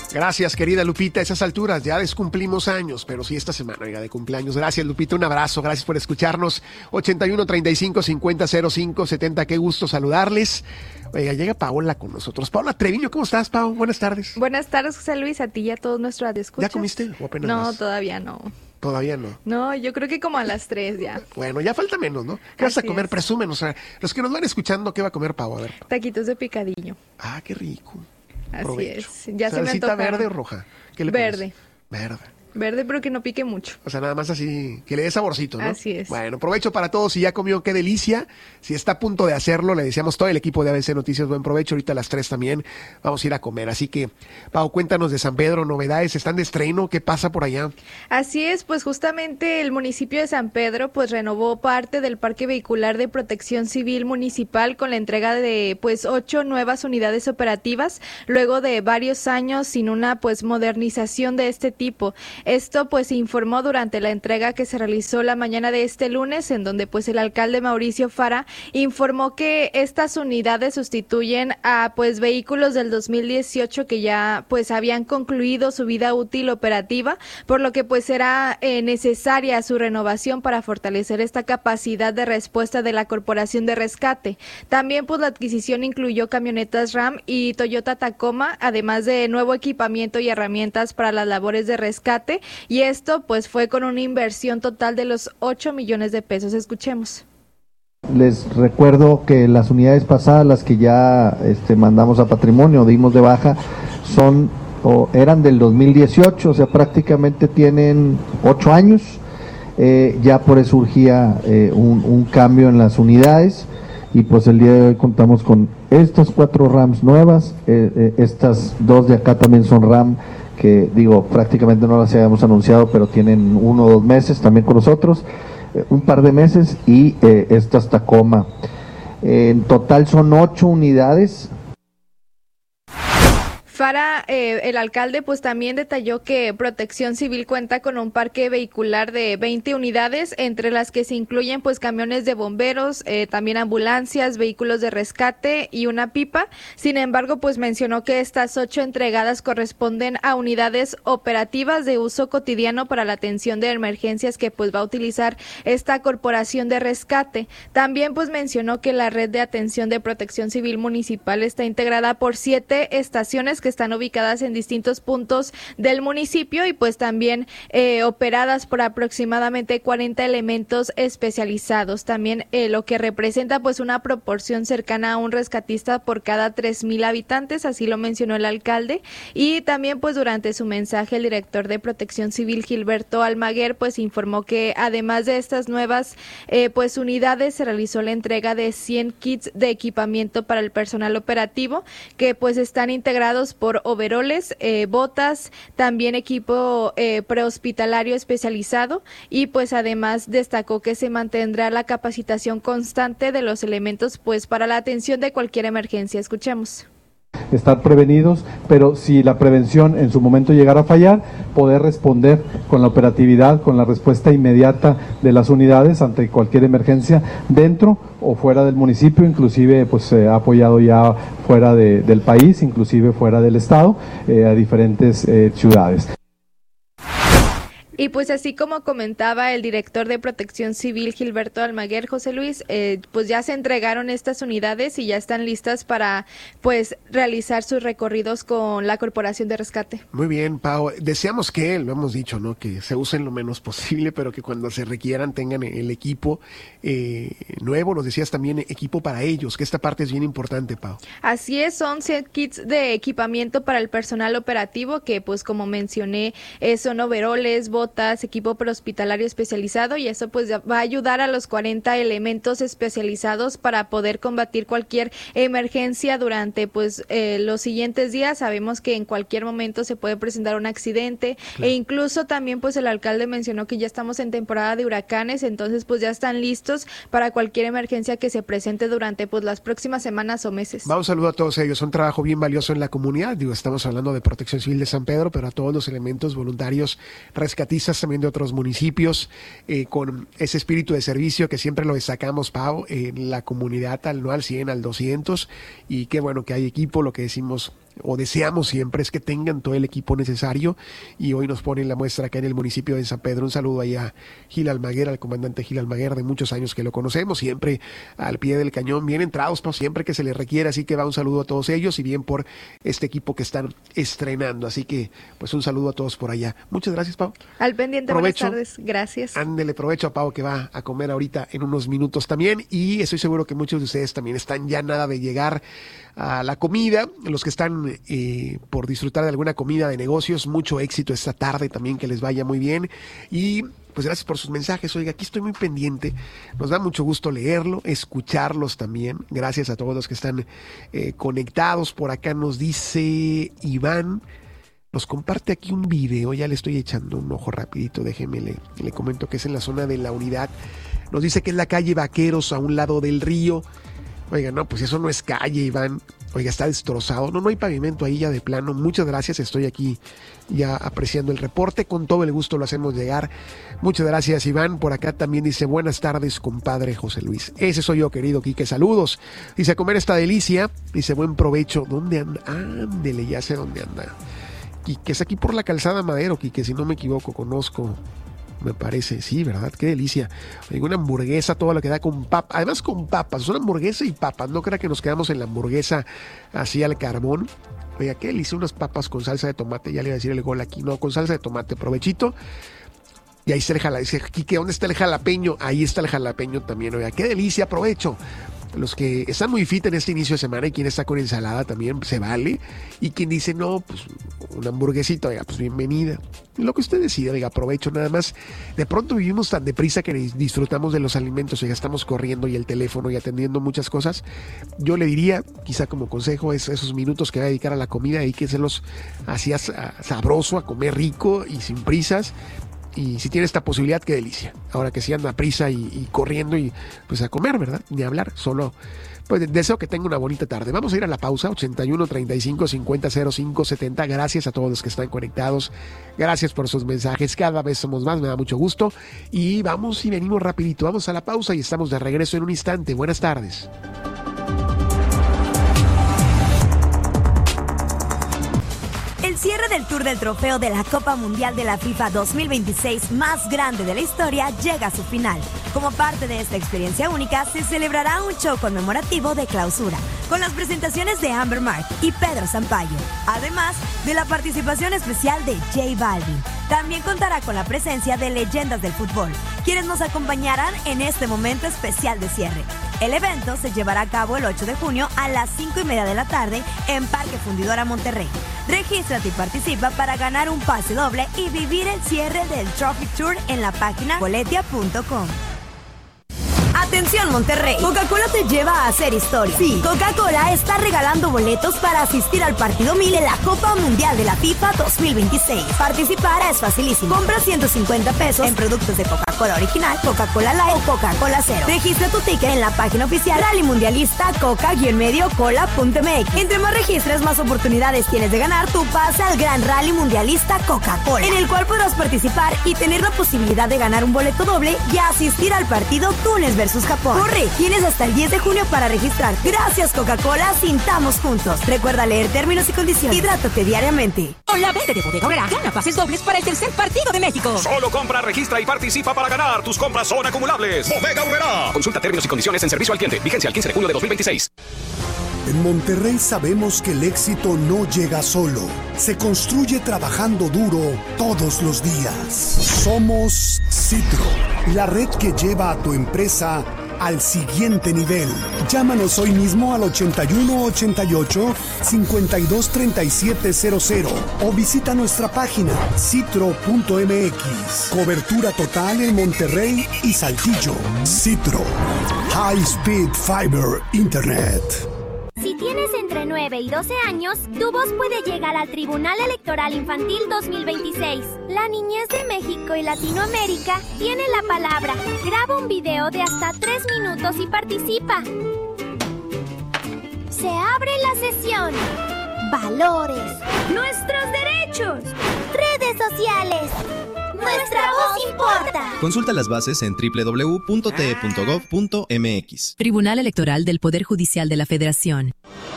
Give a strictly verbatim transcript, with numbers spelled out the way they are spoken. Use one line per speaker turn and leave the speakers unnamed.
Gracias, querida Lupita. A esas alturas ya descumplimos años, pero sí esta semana, oiga, de cumpleaños. Gracias, Lupita. Un abrazo. Gracias por escucharnos. ochenta y uno, treinta y cinco, cincuenta, cero cinco, setenta. Qué gusto saludarles. Oiga, llega Paola con nosotros. Paola Treviño, ¿cómo estás, Pao? Buenas tardes.
Buenas tardes, José Luis, a ti y a todos nuestros escuchas.
¿Ya comiste o apenas
No,
más?
todavía no.
Todavía no.
No, yo creo que como a las tres ya.
Bueno, ya falta menos, ¿no? ¿Qué vas a
Así
comer?
es.
Presúmenos. O sea, los que nos van escuchando, ¿qué va a comer Pao? A ver.
Taquitos de picadillo.
Ah, qué rico.
Así
Provecho.
es. Ya se me
¿Salsita
antojaron.
verde o roja? ¿Qué le
Verde.
pones? Verde.
Verde, pero que no pique mucho.
O sea, nada más así, que le dé saborcito, ¿no?
Así es.
Bueno, provecho para todos. Si ya comió, qué delicia. Si está a punto de hacerlo, le deseamos todo el equipo de A B C Noticias buen provecho. Ahorita a las tres también vamos a ir a comer. Así que, Pau, cuéntanos de San Pedro, novedades. ¿Están de estreno? ¿Qué pasa por allá?
Así es, pues justamente el municipio de San Pedro pues renovó parte del Parque Vehicular de Protección Civil Municipal con la entrega de pues ocho nuevas unidades operativas luego de varios años sin una pues modernización de este tipo. Esto pues se informó durante la entrega que se realizó la mañana de este lunes, en donde pues el alcalde Mauricio Fara informó que estas unidades sustituyen a pues vehículos del dos mil dieciocho que ya pues habían concluido su vida útil operativa, por lo que pues será eh, necesaria su renovación para fortalecer esta capacidad de respuesta de la Corporación de Rescate. También pues la adquisición incluyó camionetas Ram y Toyota Tacoma, además de nuevo equipamiento y herramientas para las labores de rescate, y esto pues fue con una inversión total de los ocho millones de pesos. Escuchemos.
Les recuerdo que las unidades pasadas, las que ya este, mandamos a patrimonio, dimos de baja, son o eran del dos mil dieciocho, o sea, prácticamente tienen ocho años. Eh, ya por eso urgía eh, un, un cambio en las unidades, y pues el día de hoy contamos con estas cuatro Rams nuevas. Eh, eh, estas dos de acá también son Ram, que digo, prácticamente no las habíamos anunciado, pero tienen uno o dos meses también con nosotros, eh, un par de meses, y eh, estas Tacoma. Eh, en total son ocho unidades.
Fara, eh, el alcalde, pues también detalló que Protección Civil cuenta con un parque vehicular de veinte unidades, entre las que se incluyen pues camiones de bomberos, eh, también ambulancias, vehículos de rescate y una pipa. Sin embargo, pues mencionó que estas ocho entregadas corresponden a unidades operativas de uso cotidiano para la atención de emergencias que pues va a utilizar esta Corporación de Rescate. También pues mencionó que la red de atención de Protección Civil Municipal está integrada por siete estaciones que están ubicadas en distintos puntos del municipio y pues también eh, operadas por aproximadamente cuarenta elementos especializados. También eh, lo que representa pues una proporción cercana a un rescatista por cada tres mil habitantes, así lo mencionó el alcalde. Y también pues durante su mensaje el director de Protección Civil, Gilberto Almaguer, pues informó que además de estas nuevas eh, pues unidades se realizó la entrega de cien kits de equipamiento para el personal operativo, que pues están integrados por overoles, eh, botas, también equipo eh, prehospitalario especializado, y pues además destacó que se mantendrá la capacitación constante de los elementos pues para la atención de cualquier emergencia. Escuchemos.
Estar prevenidos, pero si la prevención en su momento llegara a fallar, poder responder con la operatividad, con la respuesta inmediata de las unidades ante cualquier emergencia dentro o fuera del municipio, inclusive pues eh, ha apoyado ya fuera de, del país, inclusive fuera del estado, eh, a diferentes eh, ciudades.
Y pues así como comentaba el director de Protección Civil, Gilberto Almaguer, José Luis, eh, pues ya se entregaron estas unidades y ya están listas para pues realizar sus recorridos con la Corporación de Rescate.
Muy bien, Pau. Deseamos que, lo hemos dicho, ¿no? Que se usen lo menos posible, pero que cuando se requieran tengan el equipo eh, nuevo. Nos decías también equipo para ellos, que esta parte es bien importante, Pau.
Así es, son cien kits de equipamiento para el personal operativo que pues como mencioné eh, son overoles, botas, equipo prehospitalario especializado, y eso pues va a ayudar a los cuarenta elementos especializados para poder combatir cualquier emergencia durante pues eh, los siguientes días. Sabemos que en cualquier momento se puede presentar un accidente, claro. E incluso también pues el alcalde mencionó que ya estamos en temporada de huracanes, entonces pues ya están listos para cualquier emergencia que se presente durante pues las próximas semanas o meses.
Vamos, un saludo a todos ellos, un trabajo bien valioso en la comunidad. Digo, estamos hablando de Protección Civil de San Pedro, pero a todos los elementos voluntarios rescatistas también de otros municipios, eh, con ese espíritu de servicio que siempre lo destacamos, Pau, en la comunidad al no al cien, al doscientos, y qué bueno que hay equipo, lo que decimos o deseamos siempre es que tengan todo el equipo necesario, y hoy nos ponen la muestra acá en el municipio de San Pedro. Un saludo ahí a Gil Almaguer, al comandante Gil Almaguer, de muchos años que lo conocemos, siempre al pie del cañón, bien entrados, pues, siempre que se les requiere, así que va un saludo a todos ellos y bien por este equipo que están estrenando, así que pues un saludo a todos por allá. Muchas gracias, Pau.
Al pendiente,
provecho.
Buenas tardes, gracias.
Ándele, provecho a Pau, que va a comer ahorita en unos minutos también, y estoy seguro que muchos de ustedes también están ya nada de llegar a la comida, los que están eh, por disfrutar de alguna comida de negocios, mucho éxito esta tarde también, que les vaya muy bien, y pues gracias por sus mensajes. Oiga, aquí estoy muy pendiente, nos da mucho gusto leerlo, escucharlos también, gracias a todos los que están eh, conectados. Por acá nos dice Iván, nos comparte aquí un video, ya le estoy echando un ojo rapidito, déjeme, le, le comento que es en la zona de la Unidad, nos dice que es la calle Vaqueros a un lado del río. Oiga, no, pues eso no es calle, Iván. Oiga, está destrozado. No, no hay pavimento ahí ya de plano. Muchas gracias, estoy aquí ya apreciando el reporte. Con todo el gusto lo hacemos llegar. Muchas gracias, Iván. Por acá también dice, buenas tardes, compadre José Luis. Ese soy yo, querido Quique, saludos. Dice, a comer esta delicia. Dice, buen provecho. ¿Dónde anda? Ándele, ya sé dónde anda. Quique, es aquí por la Calzada Madero, Quique, si no me equivoco, conozco. Me parece, sí, ¿verdad? Qué delicia. Oiga, una hamburguesa, todo lo que da con papas, además con papas, es una hamburguesa y papas, no crea que nos quedamos en la hamburguesa así al carbón. Oiga, qué delicia, unas papas con salsa de tomate, ya le iba a decir el gol aquí, no, con salsa de tomate, provechito. Y ahí está el jalapeño, dice Quique, ¿dónde está el jalapeño? Ahí está el jalapeño también, oiga, qué delicia, aprovecho. Los que están muy fit en este inicio de semana, y quien está con ensalada también se vale, y quien dice no, pues una hamburguesita, oiga, pues bienvenida, lo que usted decida, oiga, aprovecho. Nada más, de pronto vivimos tan deprisa que disfrutamos de los alimentos, oiga, estamos corriendo y el teléfono y atendiendo muchas cosas. Yo le diría, quizá como consejo, es esos minutos que va a dedicar a la comida, hay que hacerlos así a, a, sabroso, a comer rico y sin prisas. Y si tiene esta posibilidad, qué delicia. Ahora que sí anda a prisa y, y corriendo, y pues a comer, ¿verdad? Ni hablar, solo pues deseo que tenga una bonita tarde. Vamos a ir a la pausa, ochenta y uno, treinta y cinco, cincuenta, cero cinco, setenta. Gracias a todos los que están conectados. Gracias por sus mensajes. Cada vez somos más, me da mucho gusto. Y vamos y venimos rapidito. Vamos a la pausa y estamos de regreso en un instante. Buenas tardes.
El cierre del Tour del Trofeo de la Copa Mundial de la FIFA dos mil veintiséis más grande de la historia llega a su final. Como parte de esta experiencia única, se celebrará un show conmemorativo de clausura, con las presentaciones de Amber Mark y Pedro Sampaio, además de la participación especial de J Balvin. También contará con la presencia de leyendas del fútbol, quienes nos acompañarán en este momento especial de cierre. El evento se llevará a cabo el ocho de junio a las cinco y media de la tarde en Parque Fundidora Monterrey. Regístrate y participa para ganar un pase doble y vivir el cierre del Trophy Tour en la página boletia punto com. Atención Monterrey, Coca-Cola te lleva a hacer historia. Sí, Coca-Cola está regalando boletos para asistir al partido mil en la Copa Mundial de la FIFA dos mil veintiséis. Participar es facilísimo. Compra ciento cincuenta pesos en productos de Coca-Cola original, Coca-Cola Light o Coca-Cola Cero. Registra tu ticket en la página oficial Rally Mundialista Coca-Medio Cola punto m x. Entre más registres, más oportunidades tienes de ganar tu pase al Gran Rally Mundialista Coca-Cola, en el cual podrás participar y tener la posibilidad de ganar un boleto doble y asistir al partido Túnez versus Japón. Corre, tienes hasta el diez de junio para registrar. Gracias Coca-Cola, sintamos juntos. Recuerda leer términos y condiciones. Hidrátate diariamente.
Con la venta de Bodega Aurrera, gana pases dobles para el tercer partido de México.
Solo compra, registra y participa para ganar. Tus compras son acumulables. Bodega Aurrera. Consulta términos y condiciones en servicio al cliente. Vigencia el quince de junio de dos mil veintiséis.
En Monterrey sabemos que el éxito no llega solo. Se construye trabajando duro todos los días. Somos Citro, la red que lleva a tu empresa al siguiente nivel. Llámanos hoy mismo al ochenta y uno ochenta y ocho, cincuenta y dos treinta y siete cero cero o visita nuestra página citro punto m x. Cobertura total en Monterrey y Saltillo. Citro, High Speed Fiber Internet.
Si tienes entre nueve y doce años, tu voz puede llegar al Tribunal Electoral Infantil dos mil veintiséis. La niñez de México y Latinoamérica tiene la palabra. Graba un video de hasta tres minutos y participa. Se abre la sesión. Valores. Nuestros derechos. Redes sociales. Nuestra voz importa.
Consulta las bases en doble u doble u doble u punto t e punto gov punto m x.
Tribunal Electoral del Poder Judicial de la Federación.